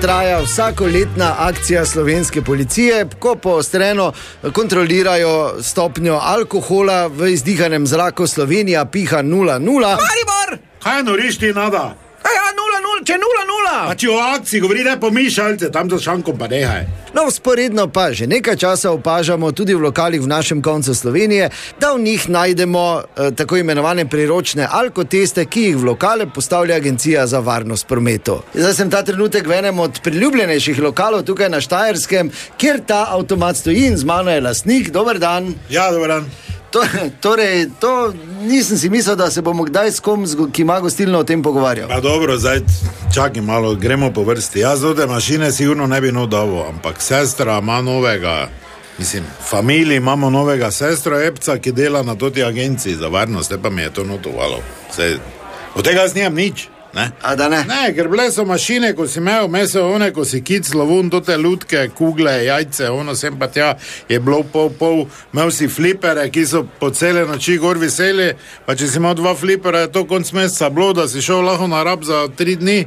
Traja vsakoletna akcija slovenske policije, ko poostreno kontrolirajo stopnjo alkohola v izdihanem zraku. Slovenija piha 0,0. Maribor! Kaj noriš ti nada? Ja, 0,0, če 0,0. A če o akciji govori, ne pomišaljce, tam za šankom pa nehaj. No, vzporedno pa že nekaj časa opažamo tudi v lokalih v našem koncu Slovenije, da v njih najdemo tako imenovane priročne alkoteste, ki jih v lokale postavlja Agencija za varnost prometu. Zdaj sem ta trenutek v enem od priljubljenejših lokalov tukaj na Štajerskem, kjer ta avtomat stoji in z mano je lastnik. Dober dan. Ja, dober dan. Torej, to nisem si mislil, da se bomo kdaj s kom, ki ima gostilno, o tem pogovarjal. Pa dobro, zdaj čakaj malo, gremo po vrsti. Jaz do te mašine sigurno ne bi davo, ampak sestra ima novega, familiji imamo novega sestro Epca, ki dela na toti agenciji za varnost, pa mi je to notovalo. Od tega jaz nimam nič. Ne? A da ne? Ne, ker bile so mašine, ko si imel meso, ko si kic lovun, tote lutke, kugle, jajce, sem pa tja, je bilo pol, imel si flipere, ki so po cele noči gor veseli, pa če si imel 2 flipere, je to konc meseca bilo, da si šel lahko na rab za 3 dni.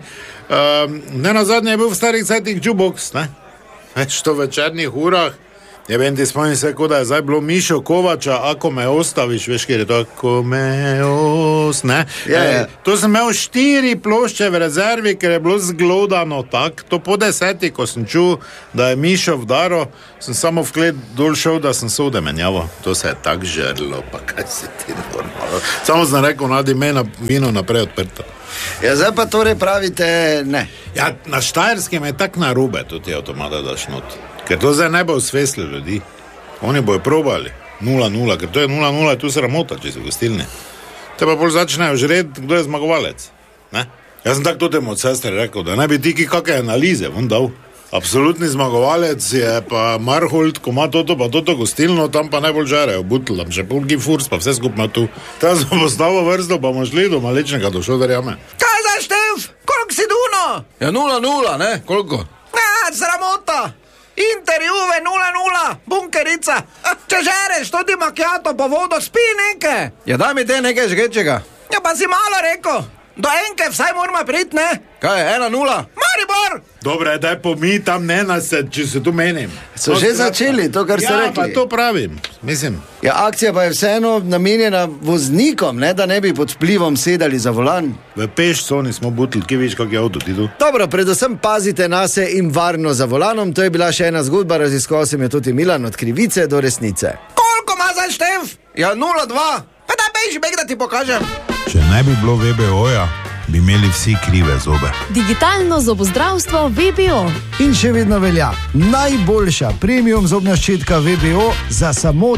Ne nazadnje je bil v starih cajtih jukebox, ne? Več to v večernih urah. Ja, vem, ti spomnim se, da je zdaj bilo Mišo Kovača, ako me ostaviš, veš, kjer je to, ako me ne? To sem imel 4 plošče v rezervi, ker je bilo zglodano tak, to po 10, ko sem čul, da je Mišo vdaro, sem samo v klet dol šel, da sem sode menjavo. To se je tak žerlo, pa kaj si ti normalno. Samo sem rekel, nadi me na vino naprej odprto. Ja, zdaj pa torej pravite ne. Ja, na Štajerskem je tak narobe, tudi avtomata daš not. Ker to zdaj ne bo osvesli ljudi. Oni bojo probali 0,0, ker to je 0,0, tu sramota, če si v gostilni. Te pa bolj začnejo žreti, kdo je zmagovalec. Ne? Jaz sem tako temu od sestre rekel, da ne bi ti kakšne analize von dal. Absolutni zmagovalec je pa Marholt, ko ima toto pa toto gostilno, tam pa najbolj žarejo, butl, tam še pulki furs, pa vse skupno tu. Tam smo postavo vrsto, pa bomo šli do malečnega, do šoderjame. Kaj za Štef? Koliko si duno? Ja, 0,0, ne? Koliko? Ja, sramota. Intervjuve 0,0, bunkerica. Če žereš tudi macchiato po vodo, spi nekaj. Ja, daj mi te nekaj žgečega. Ja, pa si malo rekel. Do enke vsaj moramo priti, ne? Kaj je, 1,0? Maribor! Dobre, daj pomi tam ne nased, če se tu menim. So že začeli, to, kar ste rekli. Ja, pa to pravim, mislim. Ja, akcija pa je vseeno namenjena voznikom, ne, da ne bi pod vplivom sedali za volan. V pešconi smo butli, ki veš, kak je avto ti tu. Dobro, predvsem pazite nase in varno za volanom. To je bila še ena zgodba, raziskoval sem jo tudi Milan, od krivice do resnice. Koliko ima za Štef? Ja, 0,2. Pa da beži, beg, da ti pokažem. Če ne bi bilo VBO-ja, bi imeli vsi krive zobe. Digitalno zobozdravstvo VBO. In še vedno velja najboljša premium zobna ščetka VBO za samo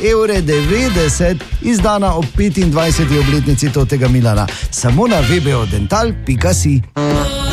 3,90 €, izdana ob 25. obletnici totega Milana. Samo na vbodental.si.